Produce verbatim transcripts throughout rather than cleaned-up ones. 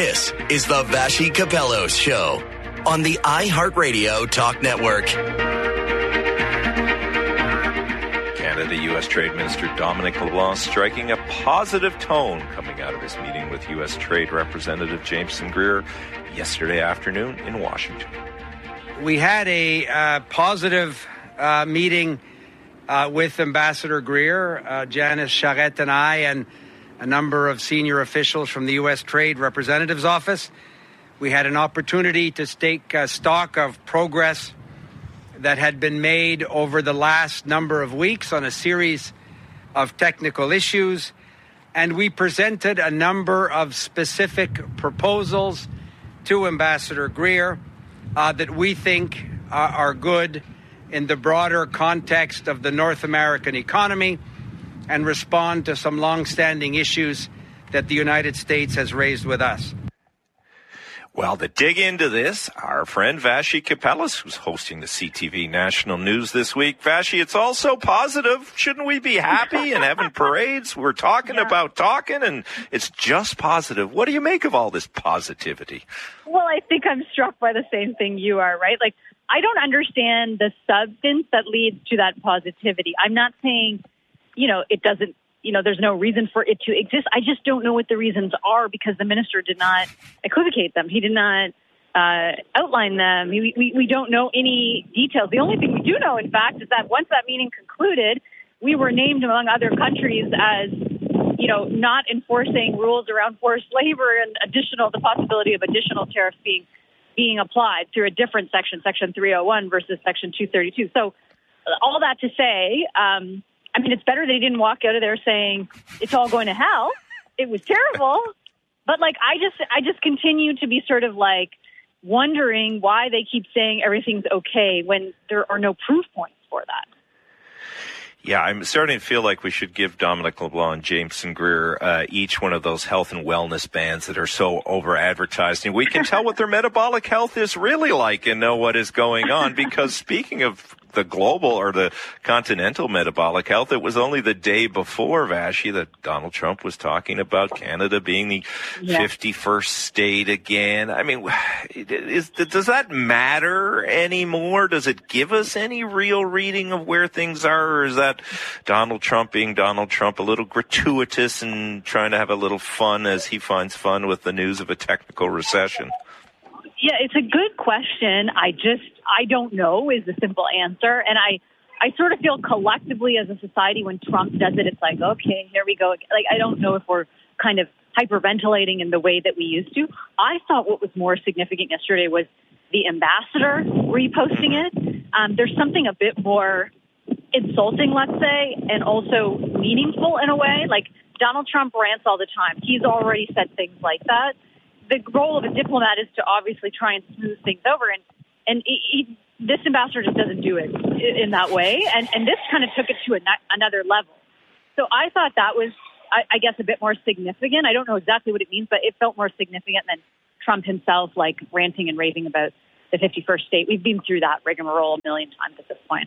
This is the Vassy Kapelos Show on the iHeartRadio Talk Network. Canada-U S Trade Minister Dominic LeBlanc striking a positive tone coming out of his meeting with U S Trade Representative Jameson Greer yesterday afternoon in Washington. We had a uh, positive uh, meeting uh, with Ambassador Greer, uh, Janice Charette and I, and a number of senior officials from the U S Trade Representative's office. We had an opportunity to take uh, stock of progress that had been made over the last number of weeks on a series of technical issues, and we presented a number of specific proposals to Ambassador Greer uh, that we think uh, are good in the broader context of the North American economy and respond to some long-standing issues that the United States has raised with us. Well, to dig into this, our friend Vassy Kapelos, who's hosting the C T V National News this week. Vassy, it's all so positive. Shouldn't we be happy and having parades? We're talking yeah. about talking, and it's just positive. What do you make of all this positivity? Well, I think I'm struck by the same thing you are, right? Like, I don't understand the substance that leads to that positivity. I'm not saying, you know, it doesn't, you know, there's no reason for it to exist. I just don't know what the reasons are because the minister did not equivocate them. He did not uh, outline them. We, we, we don't know any details. The only thing we do know, in fact, is that once that meeting concluded, we were named among other countries as, you know, not enforcing rules around forced labor and additional, the possibility of additional tariffs being being applied through a different section, Section three oh one versus Section two thirty-two. So all that to say, um, I mean, it's better that he didn't walk out of there saying it's all going to hell. It was terrible. But like, I just, I just continue to be sort of like wondering why they keep saying everything's okay when there are no proof points for that. Yeah, I'm starting to feel like we should give Dominic LeBlanc and Jameson Greer uh, each one of those health and wellness bands that are so over-advertised. And we can tell what their metabolic health is really like and know what is going on. Because speaking of the global or the continental metabolic health, it was only the day before, Vassy, that Donald Trump was talking about Canada being the yeah. fifty-first state again. I mean, is, does that matter anymore? Does it give us any real reading of where things are? Or is that Donald Trump being Donald Trump, a little gratuitous and trying to have a little fun as he finds fun with the news of a technical recession? Yeah, it's a good question. I just, I don't know is the simple answer. And I, I sort of feel collectively as a society when Trump does it, it's like, okay, here we go. Like, I don't know if we're kind of hyperventilating in the way that we used to. I thought what was more significant yesterday was the ambassador reposting it. Um, there's something a bit more insulting, let's say, and also meaningful in a way. Like, Donald Trump rants all the time. He's already said things like that. The role of a diplomat is to obviously try and smooth things over, and and he, he, this ambassador just doesn't do it in that way, and and this kind of took it to a, another level. So I thought that was, I, I guess, a bit more significant. I don't know exactly what it means, but it felt more significant than Trump himself, like ranting and raving about the fifty-first state. We've been through that rigmarole a million times at this point.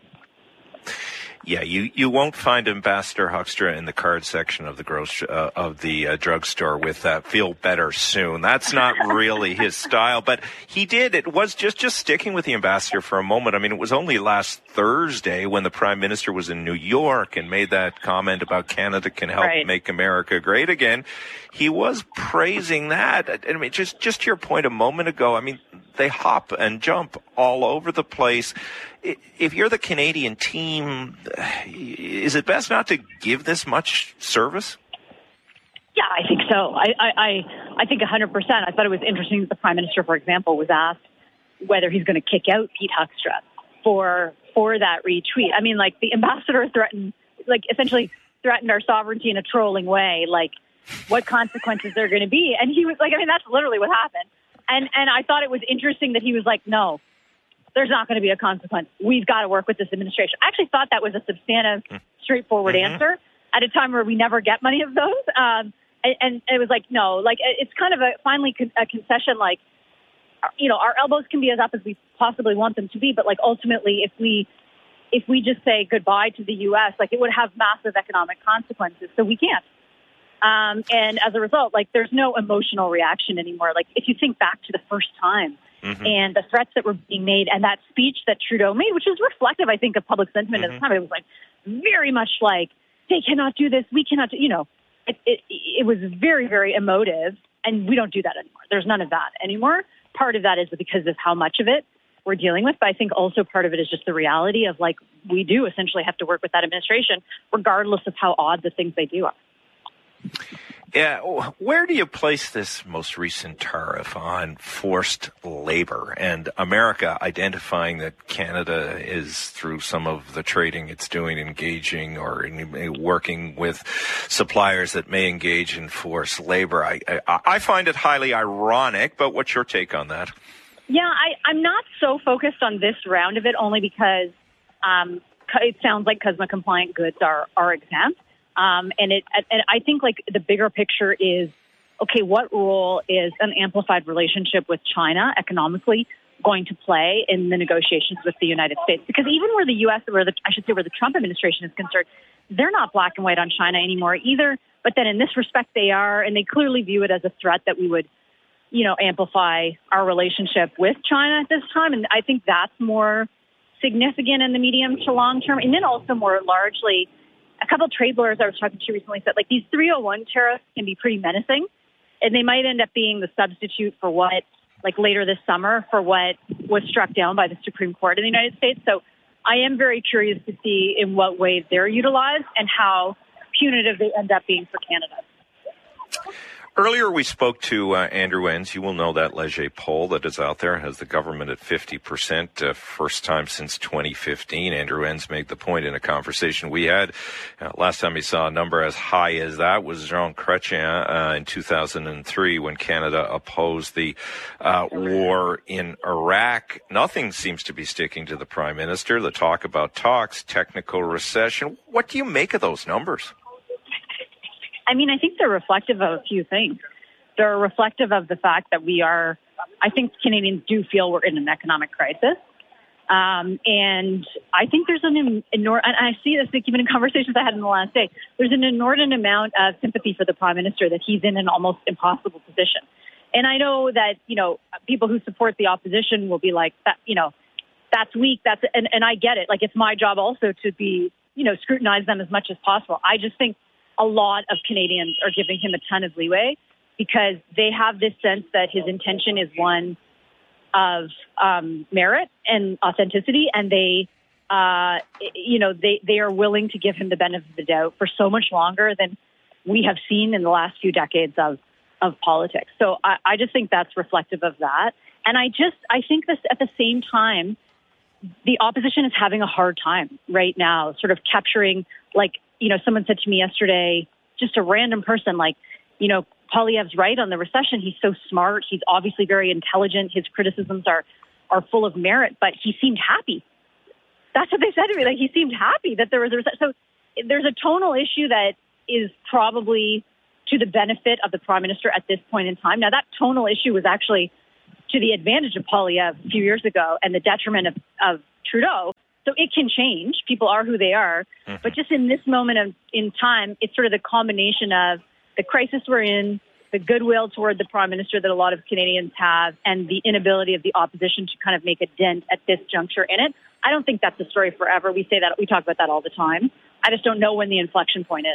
Yeah, you, you won't find Ambassador Hoekstra in the card section of the gross uh, of the uh, drugstore with uh, "Feel better soon." That's not really his style, but he did. It was just just sticking with the ambassador for a moment. I mean, it was only last Thursday when the Prime Minister was in New York and made that comment about Canada can help right. make America great again. He was praising that. I mean, just just to your point a moment ago. I mean, they hop and jump all over the place. If you're the Canadian team, is it best not to give this much service? Yeah, I think so. I I, I think one hundred percent. I thought it was interesting that the Prime Minister, for example, was asked whether he's going to kick out Pete Hoekstra for for that retweet. I mean, like, the ambassador threatened, like, essentially threatened our sovereignty in a trolling way, like, what consequences there are going to be. And he was like, I mean, that's literally what happened. And and I thought it was interesting that he was like, no, there's not going to be a consequence. We've got to work with this administration. I actually thought that was a substantive, straightforward mm-hmm. answer at a time where we never get many of those. Um, and, and it was like, no, like, it's kind of a finally a concession, like, you know, our elbows can be as up as we possibly want them to be. But, like, ultimately, if we if we just say goodbye to the U S, like, it would have massive economic consequences. So we can't. Um, and as a result, like, there's no emotional reaction anymore. Like, if you think back to the first time mm-hmm. and the threats that were being made and that speech that Trudeau made, which was reflective, I think, of public sentiment mm-hmm. at the time, it was like very much like, they cannot do this, we cannot do, you know, it, it, it was very, very emotive, and we don't do that anymore. There's none of that anymore. Part of that is because of how much of it we're dealing with, but I think also part of it is just the reality of, like, we do essentially have to work with that administration, regardless of how odd the things they do are. Yeah, where do you place this most recent tariff on forced labor and America identifying that Canada is, through some of the trading it's doing, engaging or in, working with suppliers that may engage in forced labor? I, I, I find it highly ironic, but what's your take on that? Yeah, I, I'm not so focused on this round of it, only because um, it sounds like C U S M A-compliant goods are, are exempt. Um, and it, and I think, like, the bigger picture is, okay, what role is an amplified relationship with China economically going to play in the negotiations with the United States? Because even where the U S, where the, I should say, where the Trump administration is concerned, they're not black and white on China anymore either. But then in this respect, they are, and they clearly view it as a threat that we would, you know, amplify our relationship with China at this time. And I think that's more significant in the medium to long term. And then also more largely, a couple of trade lawyers I was talking to recently said, like, these three oh one tariffs can be pretty menacing, and they might end up being the substitute for what, like, later this summer, for what was struck down by the Supreme Court in the United States. So I am very curious to see in what way they're utilized and how punitive they end up being for Canada. Earlier, we spoke to uh, Andrew Enns. You will know that Leger poll that is out there has the government at fifty percent, uh, first time since twenty fifteen. Andrew Enns made the point in a conversation we had. Uh, last time he saw a number as high as that was Jean Chrétien uh, in two thousand three when Canada opposed the uh, war in Iraq. Nothing seems to be sticking to the Prime Minister. The talk about talks, technical recession. What do you make of those numbers? I mean, I think they're reflective of a few things. They're reflective of the fact that we are, I think Canadians do feel we're in an economic crisis. Um, and I think there's an enormous, and I see this even in conversations I had in the last day, there's an inordinate amount of sympathy for the Prime Minister that he's in an almost impossible position. And I know that, you know, people who support the opposition will be like, that, you know, that's weak. That's, and, and I get it. Like, it's my job also to be, you know, scrutinize them as much as possible. I just think a lot of Canadians are giving him a ton of leeway because they have this sense that his intention is one of um, merit and authenticity, and they, uh, you know, they, they are willing to give him the benefit of the doubt for so much longer than we have seen in the last few decades of, of politics. So I, I just think that's reflective of that. And I just, I think this at the same time, the opposition is having a hard time right now, sort of capturing, like, you know, someone said to me yesterday, just a random person, like, you know, Poilievre's right on the recession. He's so smart. He's obviously very intelligent. His criticisms are, are full of merit, but he seemed happy. That's what they said to me. Like, he seemed happy that there was a recession. So there's a tonal issue that is probably to the benefit of the Prime Minister at this point in time. Now, that tonal issue was actually to the advantage of Poilievre a few years ago and the detriment of, of Trudeau. So it can change. People are who they are. Mm-hmm. But just in this moment of, in time, it's sort of the combination of the crisis we're in, the goodwill toward the Prime Minister that a lot of Canadians have, and the inability of the opposition to kind of make a dent at this juncture in it. I don't think that's the story forever. We say that, we talk about that all the time. I just don't know when the inflection point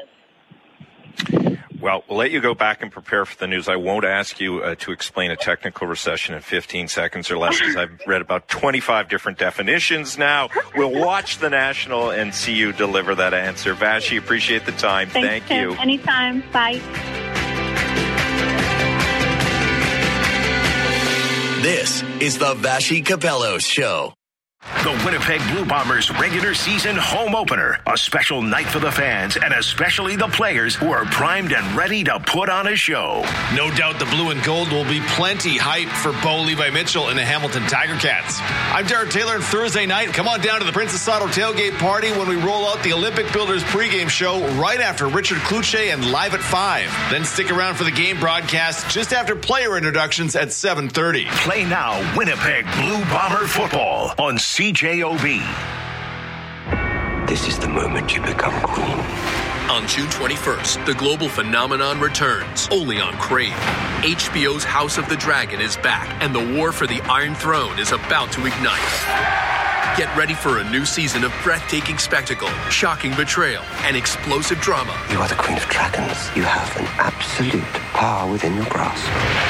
is. Well, we'll let you go back and prepare for the news. I won't ask you uh, to explain a technical recession in fifteen seconds or less, because I've read about twenty-five different definitions now. We'll watch the National and see you deliver that answer. Vassy, appreciate the time. Thanks, Thank Tim. you. Anytime. Bye. This is the Vassy Capellos Show. The Winnipeg Blue Bombers regular season home opener. A special night for the fans and especially the players who are primed and ready to put on a show. No doubt the blue and gold will be plenty hype for Bo Levi Mitchell and the Hamilton Tiger Cats. I'm Derek Taylor, and Thursday night, come on down to the Princess Auto tailgate party when we roll out the Olympic Builders pregame show right after Richard Cloutier and Live at five. Then stick around for the game broadcast just after player introductions at seven thirty. Play now Winnipeg Blue Bomber football on C J O B. This is the moment you become queen. On June twenty-first, the global phenomenon returns, only on Crave. H B O's House of the Dragon is back, and the war for the Iron Throne is about to ignite. Get ready for a new season of breathtaking spectacle, shocking betrayal, and explosive drama. You are the Queen of Dragons. You have an absolute power within your grasp.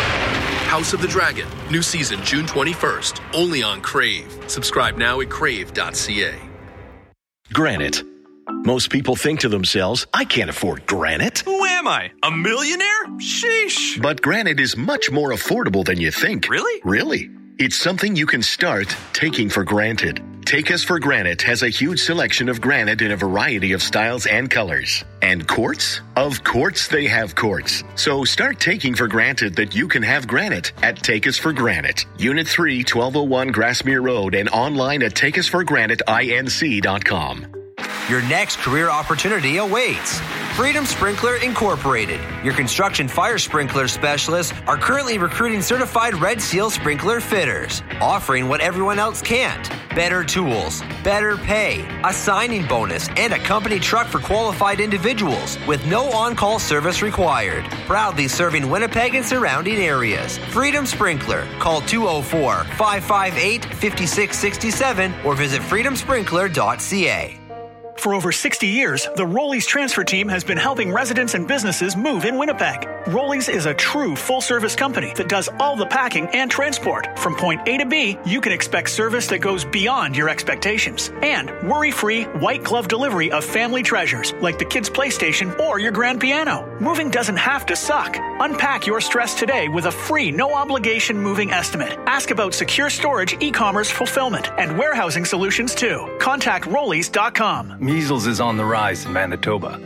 House of the Dragon, new season June twenty-first, only on Crave. Subscribe now at crave dot c a. Granite. Most people think to themselves, I can't afford granite. Who am I? A millionaire? Sheesh. But granite is much more affordable than you think. Really? Really. It's something you can start taking for granted. Take Us for Granite has a huge selection of granite in a variety of styles and colors. And quartz? Of course they have quartz. So start taking for granted that you can have granite at Take Us for Granite. Unit three, twelve oh one Grassmere Road, and online at take us for granite inc dot com. Your next career opportunity awaits. Freedom Sprinkler Incorporated, your construction fire sprinkler specialists, are currently recruiting certified Red Seal sprinkler fitters, offering what everyone else can't. Better tools, better pay, a signing bonus, and a company truck for qualified individuals with no on-call service required. Proudly serving Winnipeg and surrounding areas. Freedom Sprinkler. Call two oh four, five five eight, five six six seven or visit freedom sprinkler dot c a. For over sixty years, the Rollies transfer team has been helping residents and businesses move in Winnipeg. Rollies is a true full-service company that does all the packing and transport. From point A to B, you can expect service that goes beyond your expectations. And worry-free, white-glove delivery of family treasures like the kids' PlayStation or your grand piano. Moving doesn't have to suck. Unpack your stress today with a free, no-obligation moving estimate. Ask about secure storage, e-commerce fulfillment, and warehousing solutions too. Contact rollies dot com. Measles is on the rise in Manitoba.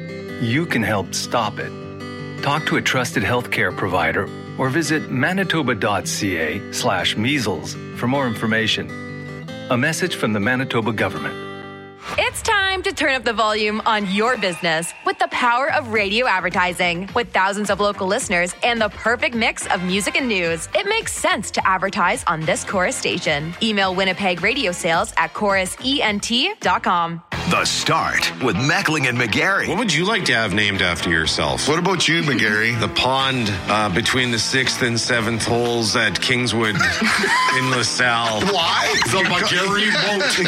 You can help stop it. Talk to a trusted healthcare provider or visit manitoba dot c a slash measles for more information. A message from the Manitoba government. It's time to turn up the volume on your business with the power of radio advertising. With thousands of local listeners and the perfect mix of music and news, it makes sense to advertise on this Chorus station. Email Winnipeg Radio Sales at chorus ent dot com. The Start with Meckling and McGarry. What would you like to have named after yourself? What about you, McGarry? The pond uh, between the sixth and seventh holes at Kingswood in LaSalle. Why? The McGarry boat.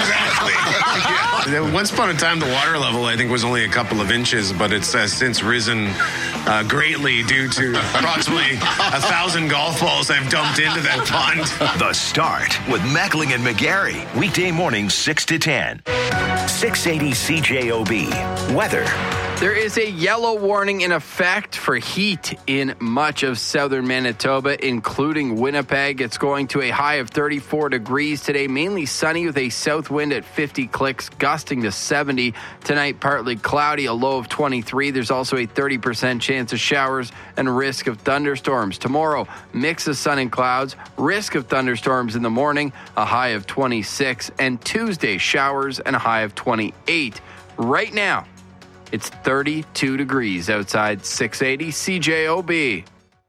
Exactly. Once upon a time, the water level, I think, was only a couple of inches, but it's uh, since risen uh, greatly due to approximately a thousand golf balls I've dumped into that pond. The Start with Meckling and McGarry. Weekday mornings, six to ten. six eighty C J O B. Weather. There is a yellow warning in effect for heat in much of southern Manitoba, including Winnipeg. It's going to a high of thirty-four degrees today, mainly sunny with a south wind at fifty clicks, gusting to seventy. Tonight, partly cloudy, a low of twenty-three. There's also a thirty percent chance of showers and risk of thunderstorms. Tomorrow, mix of sun and clouds, risk of thunderstorms in the morning, a high of twenty-six. And Tuesday, showers and a high of twenty-eight. Right now, it's thirty-two degrees outside. Six eighty C J O B.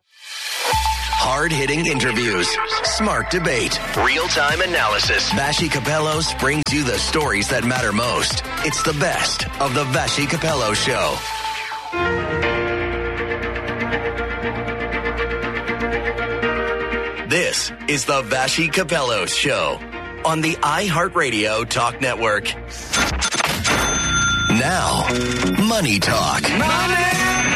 Hard-hitting interviews, smart debate, real-time analysis. Vassy Capellos brings you the stories that matter most. It's the best of the Vassy Capello Show. This is the Vassy Capellos Show on the iHeartRadio Talk Network. Now, Money Talk. Money!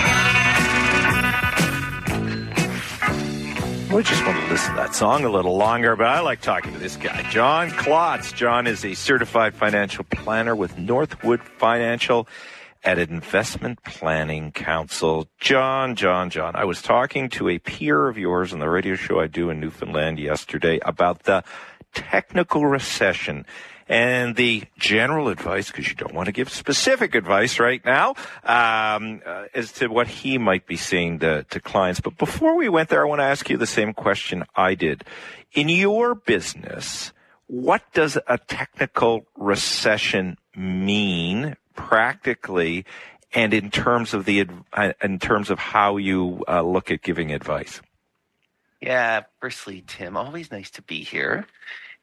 We just want to listen to that song a little longer, but I like talking to this guy, John Klotz. John is a certified financial planner with Northwood Financial at Investment Planning Council. John, John, John, I was talking to a peer of yours on the radio show I do in Newfoundland yesterday about the technical recession. And the general advice, because you don't want to give specific advice right now, um, uh, as to what he might be saying to, to clients. But before we went there, I want to ask you the same question I did. In your business, what does a technical recession mean practically, and in terms of the uh, in terms of how you uh, look at giving advice? Yeah, firstly, Tim, always nice to be here.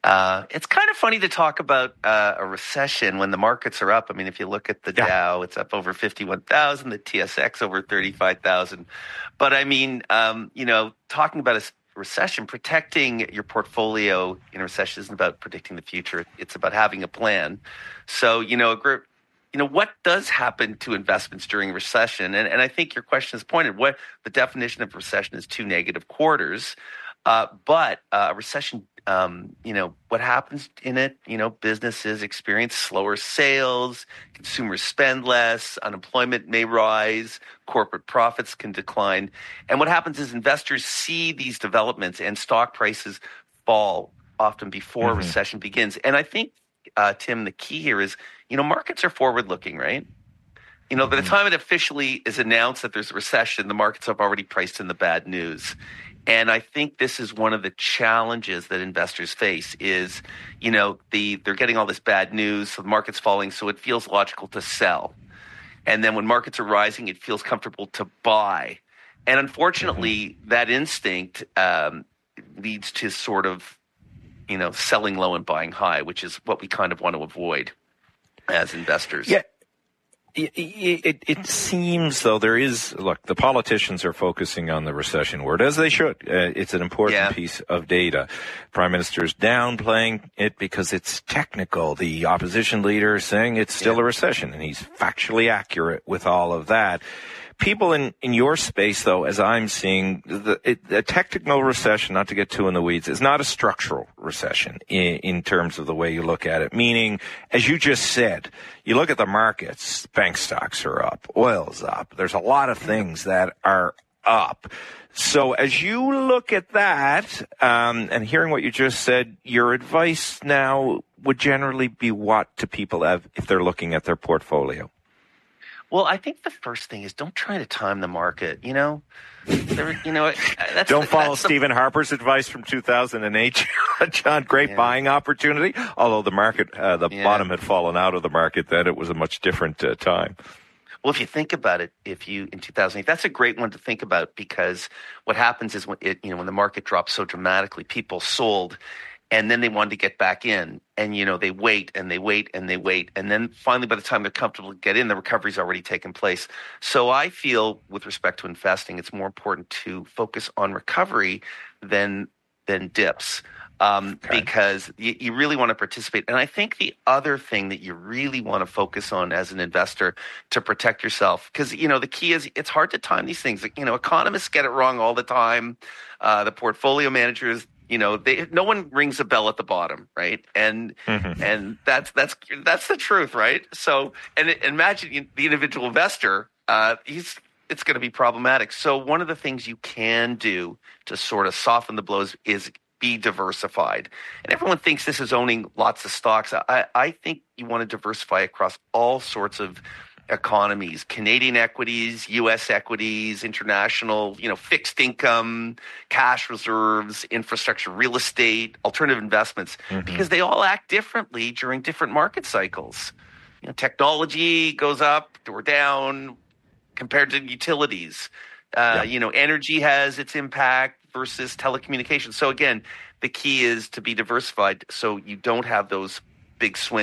Uh, it's kind of funny to talk about uh, a recession when the markets are up. I mean, if you look at the yeah. Dow, it's up over fifty-one thousand, the T S X over thirty-five thousand. But I mean, um, you know, talking about a recession, protecting your portfolio in a recession isn't about predicting the future. It's about having a plan. So, you know, a group, you know, what does happen to investments during a recession? And, and I think your question is pointed. What the definition of recession is two negative quarters. Uh, but uh, a recession, um, you know, what happens in it? You know, businesses experience slower sales, consumers spend less, unemployment may rise, corporate profits can decline. And what happens is investors see these developments and stock prices fall often before mm-hmm. a recession begins. And I think, uh, Tim, the key here is, you know, markets are forward-looking, right? You know, by the time it officially is announced that there's a recession, the markets have already priced in the bad news. And I think this is one of the challenges that investors face is, you know, the they're getting all this bad news, so the market's falling, so it feels logical to sell. And then when markets are rising, it feels comfortable to buy. And unfortunately, mm-hmm. that instinct um, leads to sort of, you know, selling low and buying high, which is what we kind of want to avoid as investors. Yeah. It, it, it seems, though, there is, look, the politicians are focusing on the recession word, as they should. Uh, it's an important yeah. piece of data. Prime Minister's downplaying it because it's technical. The opposition leader is saying it's still yeah. a recession, and he's factually accurate with all of that. People in, in your space, though, as I'm seeing, the, it, a technical recession, not to get too in the weeds, is not a structural recession in, in terms of the way you look at it. Meaning, as you just said, you look at the markets, bank stocks are up, oil's up. There's a lot of things that are up. So as you look at that, um, and hearing what you just said, your advice now would generally be what to people have if they're looking at their portfolio? Well, I think the first thing is don't try to time the market. You know, there, you know, that's don't the, follow that's Stephen the, Harper's advice from two thousand eight, John. Great yeah. buying opportunity. Although the market, uh, the yeah. bottom had fallen out of the market, then it was a much different uh, time. Well, if you think about it, if you in two thousand eight, that's a great one to think about because what happens is when it, you know, when the market drops so dramatically, people sold. And then they wanted to get back in, and you know they wait and they wait and they wait, and then finally, by the time they're comfortable to get in, the recovery's already taken place. So I feel, with respect to investing, it's more important to focus on recovery than than dips, um, okay. because you, you really want to participate. And I think the other thing that you really want to focus on as an investor to protect yourself, because you know the key is it's hard to time these things. You know, economists get it wrong all the time. Uh, the portfolio managers. You know, they, no one rings a bell at the bottom, right? And mm-hmm. and that's that's that's the truth, right? So, and imagine the individual investor, uh, he's it's going to be problematic. So, one of the things you can do to sort of soften the blows is be diversified. And everyone thinks this is owning lots of stocks. I, I think you want to diversify across all sorts of economies, Canadian equities, U S equities, international, you know, fixed income, cash reserves, infrastructure, real estate, alternative investments, mm-hmm. because they all act differently during different market cycles. You know, technology goes up or down compared to utilities. Uh, yeah. You know, energy has its impact versus telecommunications. So again, the key is to be diversified so you don't have those big swings.